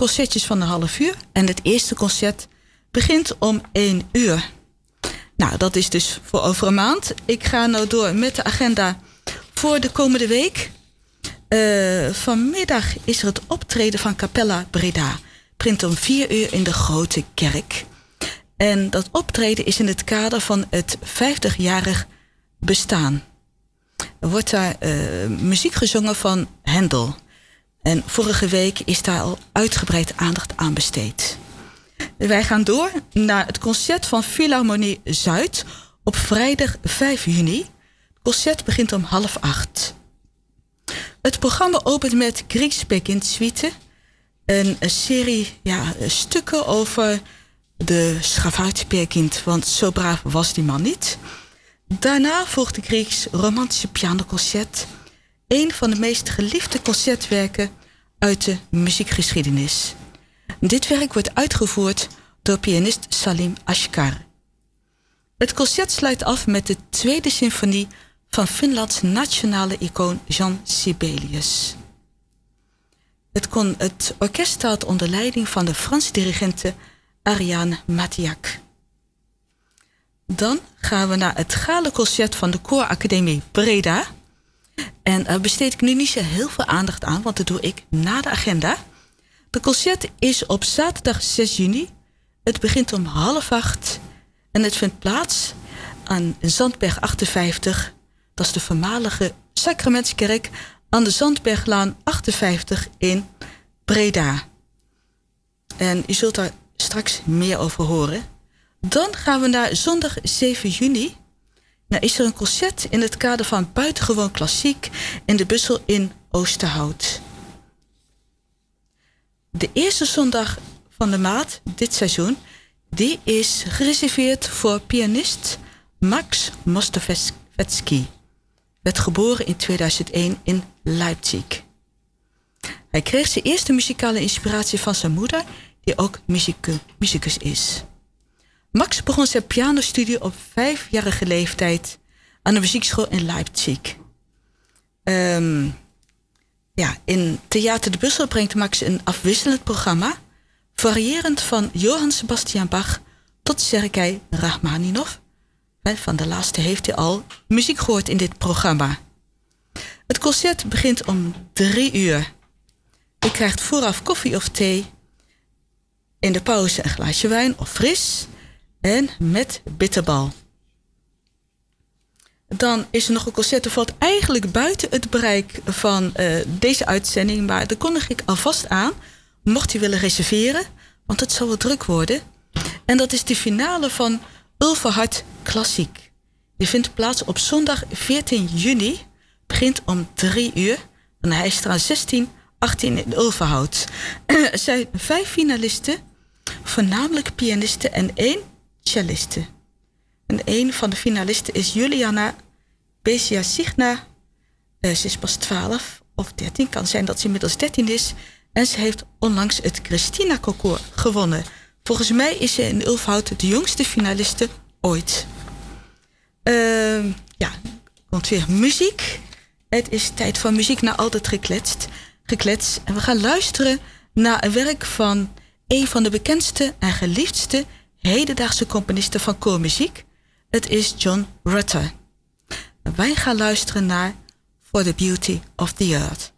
concertjes van een half uur. En het eerste concert begint om 1 uur. Nou, dat is dus voor over een maand. Ik ga nou door met de agenda voor de komende week. Vanmiddag is er het optreden van Capella Breda. Begint om 4 uur in de Grote Kerk. En dat optreden is in het kader van het 50-jarig bestaan. Er wordt daar muziek gezongen van Hendel. En vorige week is daar al uitgebreid aandacht aan besteed. Wij gaan door naar het concert van Philharmonie Zuid op vrijdag 5 juni. Het concert begint om 7:30. Het programma opent met Grieks-Peking Suite. Een serie stukken over de Schavuit-Peerkind, want zo braaf was die man niet. Daarna volgt de Grieks romantische pianoconcert. Een van de meest geliefde concertwerken uit de muziekgeschiedenis. Dit werk wordt uitgevoerd door pianist Salim Ashkar. Het concert sluit af met de tweede symfonie van Finlands nationale icoon Jean Sibelius. Het orkest staat onder leiding van de Franse dirigente Ariane Mathiac. Dan gaan we naar het galaconcert van de Kooracademie Breda. En daar besteed ik nu niet zo heel veel aandacht aan, want dat doe ik na de agenda. De concert is op zaterdag 6 juni. Het begint om 7:30 en het vindt plaats aan Zandberg 58. Dat is de voormalige Sacramentskerk aan de Zandberglaan 58 in Breda. En u zult daar straks meer over horen. Dan gaan we naar zondag 7 juni. Nou is er een concert in het kader van Buitengewoon Klassiek in de Bussel in Oosterhout. De eerste zondag van de maand, dit seizoen, die is gereserveerd voor pianist Max Mostovetski. Werd geboren in 2001 in Leipzig. Hij kreeg zijn eerste muzikale inspiratie van zijn moeder, die ook musicus is. Max begon zijn pianostudie op 5-jarige leeftijd aan de muziekschool in Leipzig. In Theater de Bussel brengt Max een afwisselend programma, variërend van Johann Sebastian Bach tot Sergei Rachmaninov. Van de laatste heeft hij al muziek gehoord in dit programma. Het concert begint om 3 uur. U krijgt vooraf koffie of thee. In de pauze een glaasje wijn of fris. En met bitterbal. Dan is er nog een concert. Dat valt eigenlijk buiten het bereik van deze uitzending. Maar daar kondig ik alvast aan. Mocht u willen reserveren. Want het zal wel druk worden. En dat is de finale van Ulverhard Klassiek. Die vindt plaats op zondag 14 juni. Begint om 3 uur. En hij is er aan 16-18 in Ulverhout. Er zijn 5 finalisten. Voornamelijk pianisten en 1 celliste. En een van de finalisten is Juliana Besiasigna. Ze is pas 12 of 13. Kan zijn dat ze inmiddels 13 is. En ze heeft onlangs het Christina Concours gewonnen. Volgens mij is ze in Ulfhout de jongste finaliste ooit. Komt weer muziek. Het is tijd voor muziek na altijd geklets. En we gaan luisteren naar een werk van een van de bekendste en geliefdste hedendaagse componisten van koormuziek. Het is John Rutter. Wij gaan luisteren naar For the Beauty of the Earth.